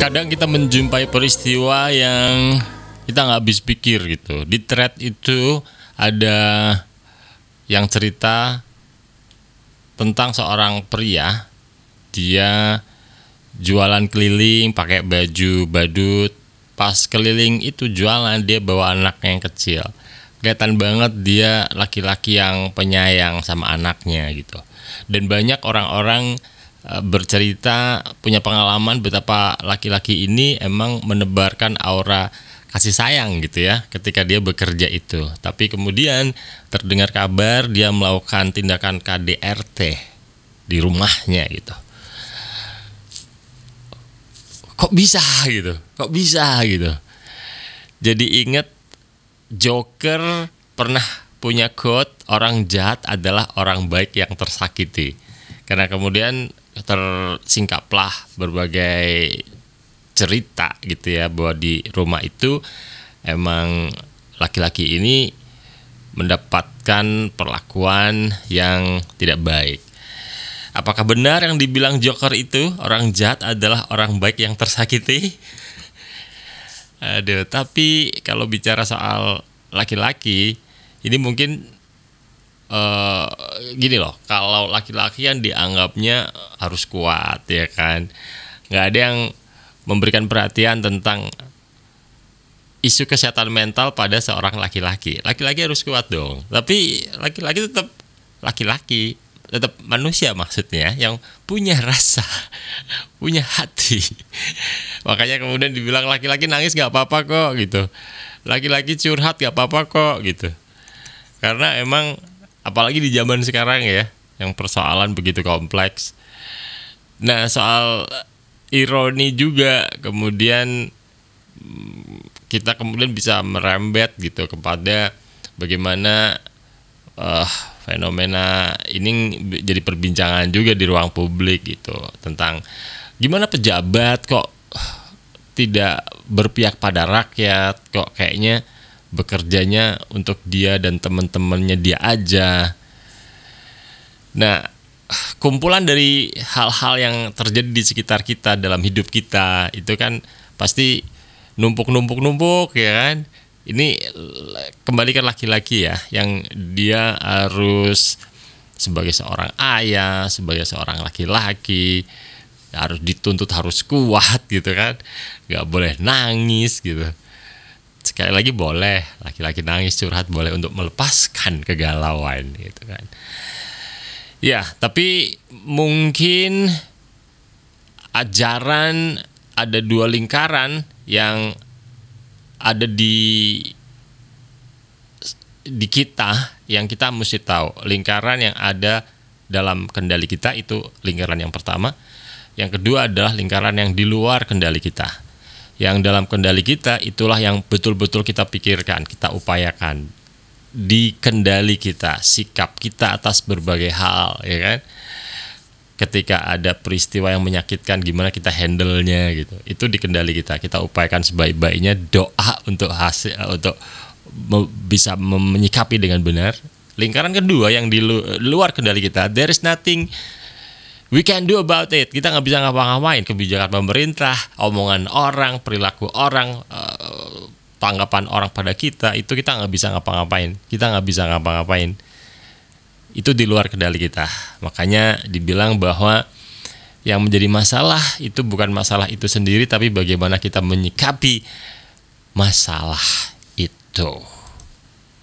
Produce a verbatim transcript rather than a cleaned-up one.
Kadang kita menjumpai peristiwa yang kita nggak habis pikir gitu. Di thread itu ada yang cerita tentang seorang pria. Dia jualan keliling pakai baju badut. Pas keliling itu jualan, dia bawa anaknya yang kecil. Kelihatan banget dia laki-laki yang penyayang sama anaknya gitu. Dan banyak orang-orang bercerita punya pengalaman betapa laki-laki ini emang menebarkan aura kasih sayang gitu ya ketika dia bekerja itu. Tapi kemudian terdengar kabar dia melakukan tindakan K D R T di rumahnya gitu. Kok bisa gitu? Kok bisa gitu? Jadi ingat Joker pernah punya quote, orang jahat adalah orang baik yang tersakiti. Karena kemudian tersingkaplah berbagai cerita gitu ya bahwa di rumah itu emang laki-laki ini mendapatkan perlakuan yang tidak baik. Apakah benar yang dibilang Joker itu orang jahat adalah orang baik yang tersakiti? Aduh, tapi kalau bicara soal laki-laki ini mungkin Uh, gini loh, kalau laki-laki kan dianggapnya harus kuat ya kan, nggak ada yang memberikan perhatian tentang isu kesehatan mental pada seorang laki-laki. Laki-laki harus kuat dong, tapi laki-laki tetap laki-laki, tetap manusia maksudnya yang punya rasa, punya hati. Makanya kemudian dibilang laki-laki nangis nggak apa-apa kok gitu, laki-laki curhat nggak apa-apa kok gitu, karena emang apalagi di zaman sekarang ya, yang persoalan begitu kompleks. Nah, soal ironi juga kemudian kita kemudian bisa merembet gitu kepada bagaimana uh, fenomena ini jadi perbincangan juga di ruang publik gitu, tentang gimana pejabat kok tidak berpihak pada rakyat, kok kayaknya bekerjanya untuk dia dan teman-temannya dia aja. Nah, kumpulan dari hal-hal yang terjadi di sekitar kita dalam hidup kita itu kan pasti numpuk-numpuk-numpuk ya kan. Ini kembali ke laki-laki ya, yang dia harus sebagai seorang ayah, sebagai seorang laki-laki harus dituntut harus kuat gitu kan, nggak boleh nangis gitu. Sekali lagi boleh laki-laki nangis curhat, boleh untuk melepaskan kegalauan gitu kan. Ya, tapi mungkin ajaran ada dua lingkaran yang ada di di kita yang kita mesti tahu. Lingkaran yang ada dalam kendali kita itu lingkaran yang pertama. Yang kedua adalah lingkaran yang di luar kendali kita. Yang dalam kendali kita itulah yang betul-betul kita pikirkan, kita upayakan. Di kendali kita, sikap kita atas berbagai hal, ya kan? Ketika ada peristiwa yang menyakitkan, gimana kita handle-nya gitu. Itu di kendali kita. Kita upayakan sebaik-baiknya, doa untuk hasil untuk bisa menyikapi dengan benar. Lingkaran kedua yang di luar kendali kita, there is nothing we can do about it. Kita nggak bisa ngapa-ngapain. Kebijakan pemerintah, omongan orang, perilaku orang, uh, tanggapan orang pada kita, itu kita nggak bisa ngapa-ngapain. Kita nggak bisa ngapa-ngapain. Itu di luar kendali kita. Makanya dibilang bahwa yang menjadi masalah itu bukan masalah itu sendiri, tapi bagaimana kita menyikapi masalah itu.